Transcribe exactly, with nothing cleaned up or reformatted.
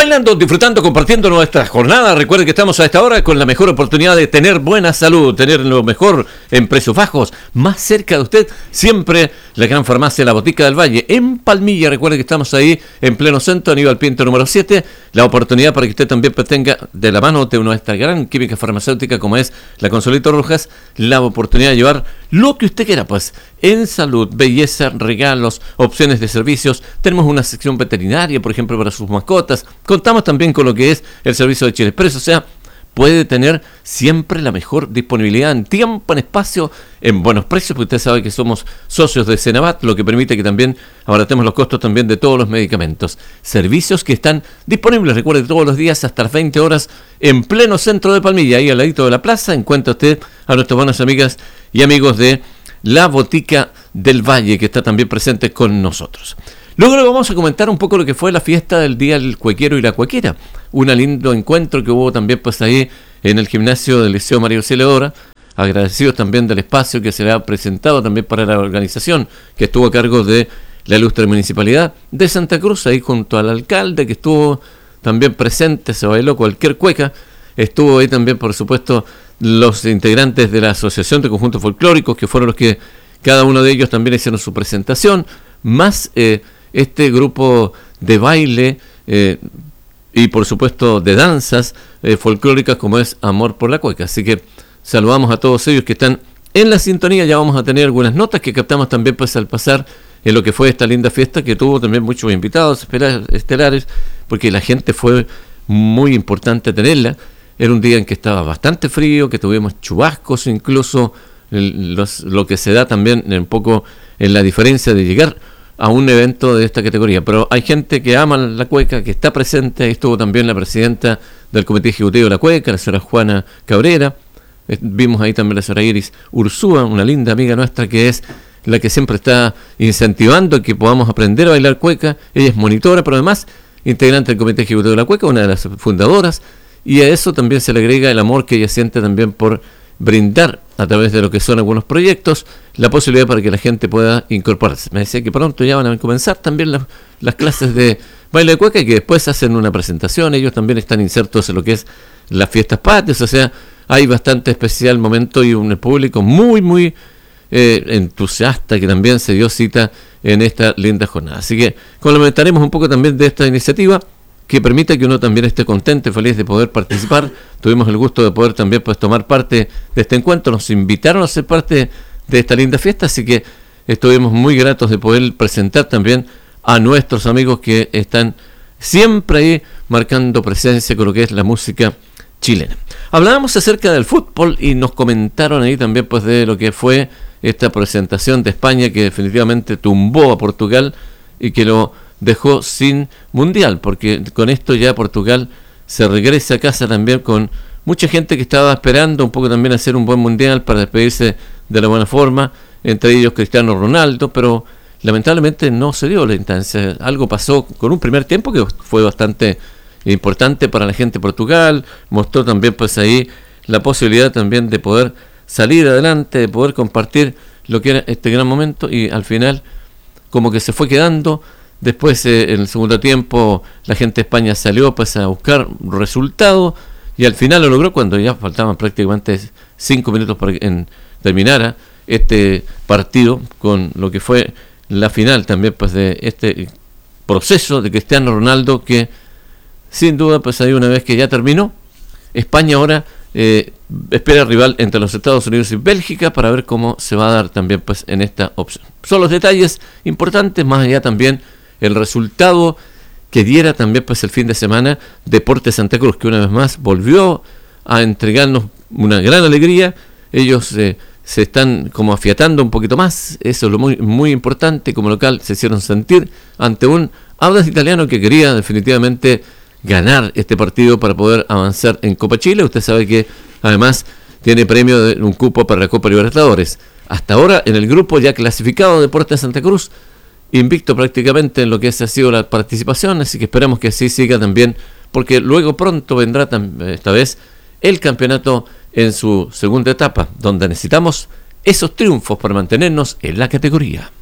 bailando, disfrutando, compartiendo nuestra jornada. Recuerden que estamos a esta hora con la mejor oportunidad de tener buena salud, tener lo mejor en precios bajos, más cerca de usted, siempre la gran farmacia La Botica del Valle, en Palmilla. Recuerden que estamos ahí en pleno centro, Aníbal Pinto número siete, la oportunidad para que usted también pues, tenga de la mano de nuestra gran química farmacéutica como es la Consuelito Rojas, la oportunidad de llevar lo que usted quiera, pues, en salud, belleza, regalos, opciones de servicios. Tenemos una sección veterinaria, por ejemplo, para sus mascotas. Contamos también con lo que es el servicio de Chile Express, o sea, puede tener siempre la mejor disponibilidad en tiempo, en espacio, en buenos precios, porque usted sabe que somos socios de Cenavat, lo que permite que también abaratemos los costos también de todos los medicamentos. Servicios que están disponibles, recuerde, todos los días hasta las veinte horas en pleno centro de Palmilla, ahí al ladito de la plaza, encuentra usted a nuestras buenas amigas y amigos de La Botica del Valle, que está también presente con nosotros. Luego le vamos a comentar un poco lo que fue la fiesta del Día del Cuequero y la Cuequera. Un lindo encuentro que hubo también pues ahí en el gimnasio del Liceo María Auxiliadora. Agradecidos también del espacio que se le ha presentado también para la organización que estuvo a cargo de la ilustre municipalidad de Santa Cruz, ahí junto al alcalde que estuvo también presente, se bailó cualquier cueca. Estuvo ahí también, por supuesto, los integrantes de la Asociación de Conjuntos Folclóricos, que fueron los que cada uno de ellos también hicieron su presentación, más eh, este grupo de baile eh, y por supuesto de danzas eh, folclóricas como es Amor por la Cueca. Así que saludamos a todos ellos que están en la sintonía. Ya vamos a tener algunas notas que captamos también pues al pasar en lo que fue esta linda fiesta, que tuvo también muchos invitados estelares, porque la gente fue muy importante tenerla. Era un día en que estaba bastante frío, que tuvimos chubascos incluso, el, los, lo que se da también un poco en la diferencia de llegar a un evento de esta categoría. Pero hay gente que ama la cueca, que está presente. Ahí estuvo también la presidenta del Comité Ejecutivo de la Cueca, la señora Juana Cabrera. Eh, vimos ahí también la señora Iris Ursúa, una linda amiga nuestra que es la que siempre está incentivando que podamos aprender a bailar cueca. Ella es monitora, pero además integrante del Comité Ejecutivo de la Cueca, una de las fundadoras. Y a eso también se le agrega el amor que ella siente también por brindar a través de lo que son algunos proyectos la posibilidad para que la gente pueda incorporarse. Me decía que pronto ya van a comenzar también las, las clases de baile de cueca y que después hacen una presentación. Ellos también están insertos en lo que es las fiestas patrias, o sea, hay bastante especial momento y un público muy muy eh, entusiasta que también se dio cita en esta linda jornada. Así que comentaremos un poco también de esta iniciativa que permite que uno también esté contento y feliz de poder participar. Tuvimos el gusto de poder también pues tomar parte de este encuentro, nos invitaron a ser parte de esta linda fiesta, así que estuvimos muy gratos de poder presentar también a nuestros amigos que están siempre ahí marcando presencia con lo que es la música chilena. Hablábamos acerca del fútbol y nos comentaron ahí también pues de lo que fue esta presentación de España que definitivamente tumbó a Portugal y que lo dejó sin mundial, porque con esto ya Portugal se regresa a casa también con mucha gente que estaba esperando un poco también hacer un buen mundial para despedirse de la buena forma, entre ellos Cristiano Ronaldo, pero lamentablemente no se dio la instancia. Algo pasó con un primer tiempo que fue bastante importante para la gente de Portugal, mostró también pues ahí la posibilidad también de poder salir adelante, de poder compartir lo que era este gran momento, y al final como que se fue quedando. Después, eh, en el segundo tiempo, la gente de España salió pues, a buscar resultados y al final lo logró cuando ya faltaban prácticamente cinco minutos para que en, terminara este partido con lo que fue la final también pues de este proceso de Cristiano Ronaldo, que sin duda pues ahí una vez que ya terminó, España ahora eh, espera rival entre los Estados Unidos y Bélgica para ver cómo se va a dar también pues en esta opción. Son los detalles importantes, más allá también el resultado que diera también pues el fin de semana Deportes Santa Cruz, que una vez más volvió a entregarnos una gran alegría. Ellos eh, se están como afiatando un poquito más, eso es lo muy, muy importante. Como local se hicieron sentir ante un Audax Italiano que quería definitivamente ganar este partido para poder avanzar en Copa Chile. Usted sabe que además tiene premio de un cupo para la Copa Libertadores. Hasta ahora en el grupo ya clasificado Deportes Santa Cruz, invicto prácticamente en lo que ha sido la participación, así que esperamos que así siga también, porque luego pronto vendrá esta vez el campeonato en su segunda etapa, donde necesitamos esos triunfos para mantenernos en la categoría.